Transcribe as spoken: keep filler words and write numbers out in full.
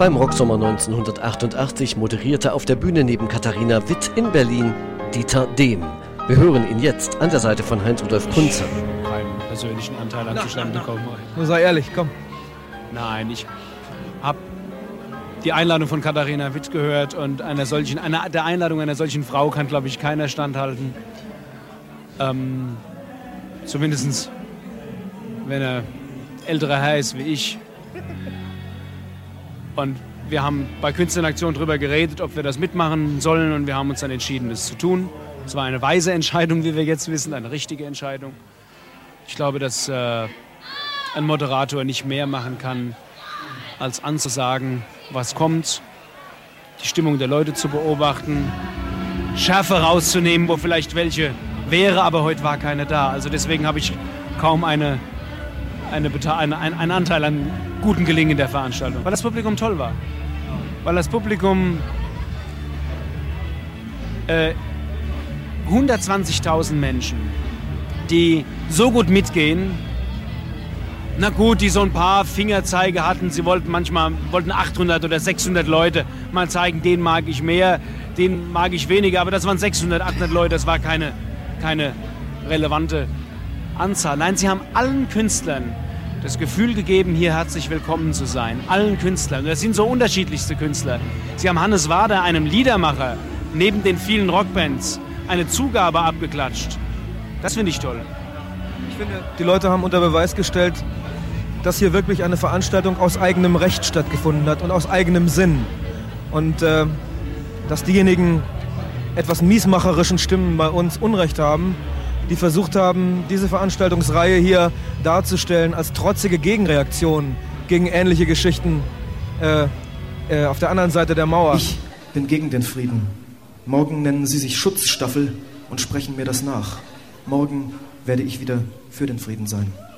Beim Rocksommer neunzehnhundertachtundachtzig moderierte auf der Bühne neben Katharina Witt in Berlin Dieter Dehm. Wir hören ihn jetzt an der Seite von Heinz-Rudolf Kunze. Keinen persönlichen Anteil an zustande bekommen. Nur sei ehrlich, komm. Nein, ich habe die Einladung von Katharina Witt gehört und einer solchen, einer, der Einladung einer solchen Frau kann, glaube ich, keiner standhalten. Ähm, zumindest, wenn er älterer Herr ist wie ich. Und wir haben bei Künstler in Aktion darüber geredet, ob wir das mitmachen sollen, und wir haben uns dann entschieden, das zu tun. Es war eine weise Entscheidung, wie wir jetzt wissen, eine richtige Entscheidung. Ich glaube, dass äh, ein Moderator nicht mehr machen kann, als anzusagen, was kommt, die Stimmung der Leute zu beobachten, Schärfe rauszunehmen, wo vielleicht welche wäre, aber heute war keine da. Also deswegen habe ich kaum eine, eine, eine, ein, einen Anteil an guten Gelingen der Veranstaltung, weil das Publikum toll war. Weil das Publikum äh, hundertzwanzigtausend Menschen, die so gut mitgehen. Na gut, die so ein paar Fingerzeige hatten. Sie wollten manchmal wollten achthundert oder sechshundert Leute mal zeigen, den mag ich mehr, den mag ich weniger. Aber das waren sechshundert, achthundert Leute, das war keine, keine relevante Anzahl. Nein, sie haben allen Künstlern das Gefühl gegeben, hier herzlich willkommen zu sein. Allen Künstlern. Das sind so unterschiedlichste Künstler. Sie haben Hannes Wader, einem Liedermacher, neben den vielen Rockbands, eine Zugabe abgeklatscht. Das finde ich toll. Ich finde, die Leute haben unter Beweis gestellt, dass hier wirklich eine Veranstaltung aus eigenem Recht stattgefunden hat und aus eigenem Sinn. Und äh, dass diejenigen etwas miesmacherischen Stimmen bei uns Unrecht haben, die versucht haben, diese Veranstaltungsreihe hier darzustellen als trotzige Gegenreaktion gegen ähnliche Geschichten äh, äh, auf der anderen Seite der Mauer. Ich bin gegen den Frieden. Morgen nennen sie sich Schutzstaffel und sprechen mir das nach. Morgen werde ich wieder für den Frieden sein.